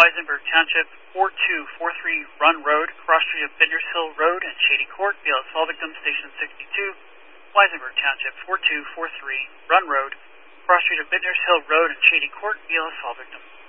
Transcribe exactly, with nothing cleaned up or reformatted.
Weisenberg Township, four two four three Run Road, cross street of Bittners Hill Road and Shady Court, B L S Fall Victim, Station sixty-two. Weisenberg Township, four two four three Run Road, cross street of Bittners Hill Road and Shady Court, B L S Fall Victim.